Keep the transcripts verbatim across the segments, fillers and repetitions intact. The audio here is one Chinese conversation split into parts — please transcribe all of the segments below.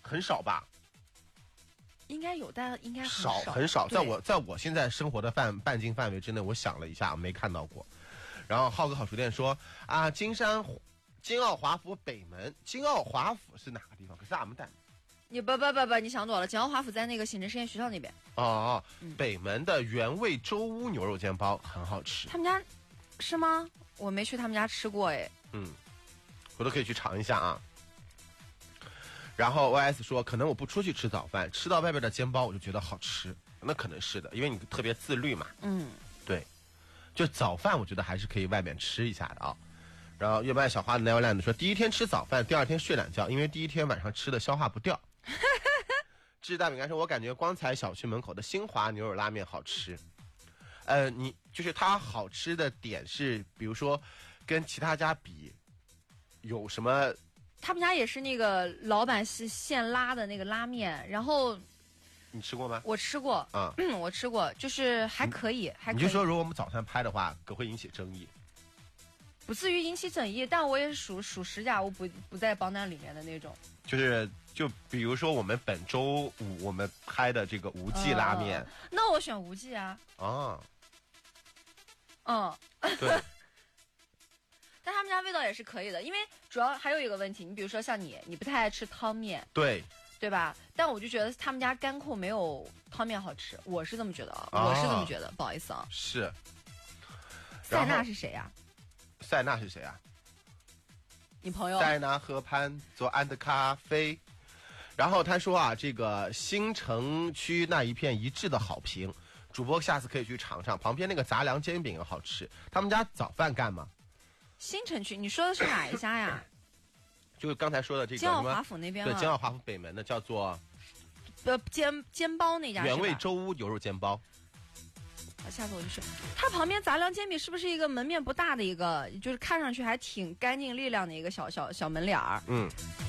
很少吧？ 应该有，但应该很少很少。在我在我现在生活的范半径范围之内，我想了一下，没看到过。然后浩哥好书店说啊，金山金澳华府北门，金澳华府是哪个地方？可是俺们带。 你不不不不，你想多了。金澳华府在那个新城实验学校那边。 哦哦、嗯，北门的原味周屋牛肉煎包很好吃。 他们家是吗？我没去他们家吃过哎。 嗯，我都可以去尝一下啊。然后 Y S 说，可能我不出去吃早饭，吃到外边的煎包我就觉得好吃，那可能是的，因为你特别自律嘛。 嗯， 对，就早饭我觉得还是可以外面吃一下的啊。然后月半小花的 Neverland 说，第一天吃早饭，第二天睡懒觉，因为第一天晚上吃的消化不掉。志大饼干说，我感觉光彩小区门口的新华牛肉拉面好吃。呃，你就是它好吃的点是，比如说跟其他家比有什么？ 他们家也是那个老板是现拉的那个拉面，然后你吃过吗？ 我吃过啊、嗯，我吃过，就是还可以，还可以。 你就说如果我们早餐拍的话，可会引起争议。 不至于引起争议，但我也是属属实价，我不不在榜单里面的那种。 就是就比如说我们本周五我们拍的这个无忌拉面，呃、 那我选无忌啊。 哦， 嗯， 对。 但他们家味道也是可以的，因为主要还有一个问题，你比如说像你，你不太爱吃汤面， 对对吧？但我就觉得他们家干扣没有汤面好吃，我是这么觉得啊，哦、我是这么觉得，不好意思啊。 是。 塞纳是谁呀、啊？ 塞纳是谁啊？ 你朋友。 塞纳河畔左岸的咖啡。然后他说啊，这个新城区那一片一致的好评，主播下次可以去尝尝，旁边那个杂粮煎饼好吃。他们家早饭干吗？ 新城区，你说的是哪一家呀？ 就是刚才说的这个金澳华府那边、啊， 对，金澳华府北门的叫做呃煎煎包那家原味周屋牛肉煎包。 下次我就去。它旁边杂粮煎饼是不是一个门面不大的一个，就是看上去还挺干净利亮的一个小小小门脸儿？ 嗯。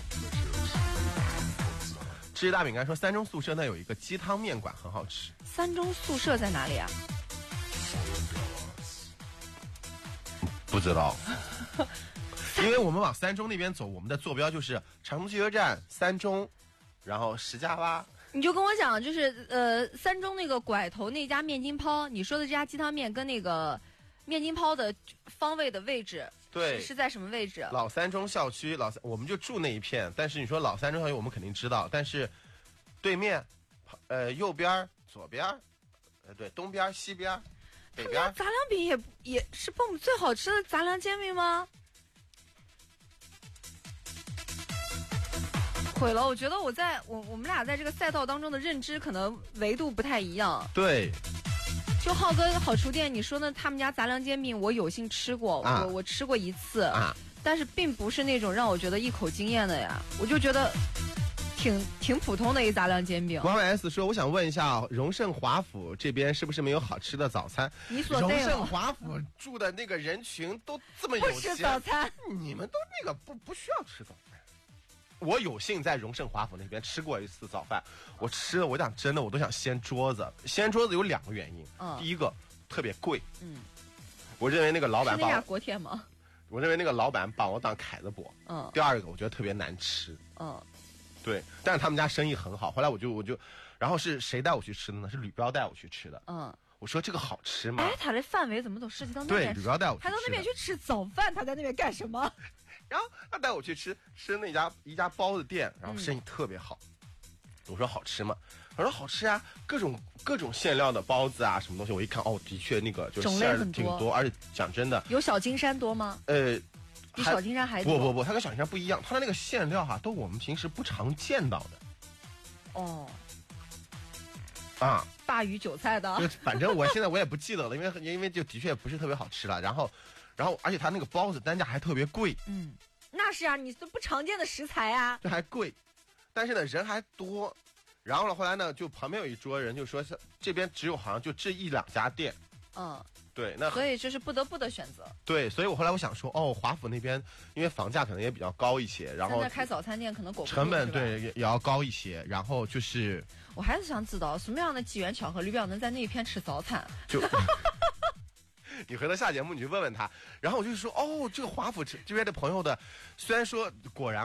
吃大饼干说，三中宿舍那有一个鸡汤面馆很好吃。 三中宿舍在哪里啊？ 不知道。因为我们往三中那边走，我们的坐标就是长途汽车站三中，然后石家洼。 你就跟我讲，就是呃，三中那个拐头那家面筋泡，你说的这家鸡汤面跟那个面筋泡的方位的位置， 对， 是, 是在什么位置？ 老三中校区，老三我们就住那一片。但是你说老三中校区，我们肯定知道，但是对面，呃，右边、左边，呃，对，东边、西边、北边， 杂粮饼也也是蹦最好吃的杂粮煎饼吗？毁了！我觉得我在我我们俩在这个赛道当中的认知可能维度不太一样。 对， 就浩哥好厨店，你说的他们家杂粮煎饼，我有幸吃过，啊、我我吃过一次，啊、但是并不是那种让我觉得一口惊艳的呀，我就觉得挺挺普通的一杂粮煎饼。 王 S 说，我想问一下，荣盛华府这边是不是没有好吃的早餐？ 你所荣盛华府住的那个人群都这么有钱， 不吃早餐， 你们都那个不不需要吃早餐。我有幸在荣盛华府那边吃过一次早饭，我吃了，我讲真的，我都想掀桌子。掀桌子有两个原因，嗯、第一个特别贵，嗯，我认为那个老板把是那家国铁吗？ 我认为那个老板把我当凯子伯，嗯。第二个，我觉得特别难吃，嗯，对。但是他们家生意很好，后来我就我就，然后是谁带我去吃的呢？是吕彪带我去吃的，嗯。我说这个好吃吗？ 哎，他的范围怎么都涉及到那边？ 对，吕彪带我去吃， 他到那边去吃早饭，他在那边干什么？ 然后他带我去吃吃那家一家包子店，然后生意特别好。嗯、我说好吃吗？他说好吃啊，各种各种馅料的包子啊，什么东西。我一看，哦，的确那个就是馅儿挺多，而且讲真的， 有小金山多吗？ 呃， 比小金山还多。 不不不，它跟小金山不一样，它的那个馅料哈、啊，都我们平时不常见到的。 哦。 啊， 鲅鱼韭菜的， 就反正我现在我也不记得了，因为因为就的确不是特别好吃了。然后，然后而且它那个包子单价还特别贵。 嗯，那是啊，你都不常见的食材啊， 这还贵，但是呢人还多。然后呢，后来呢，就旁边有一桌人就说，这边只有好像就这一两家店。嗯，对，那所以这是不得不的选择。 对，所以我后来我想说，哦，华府那边因为房价可能也比较高一些，然后现在开早餐店可能果成本对也也要高一些，然后就是我还是想知道什么样的机缘巧合，吕表能在那一片吃早餐。 就你回头下节目你去问问他，然后我就说，哦，这个华府这边的朋友的，虽然说果然。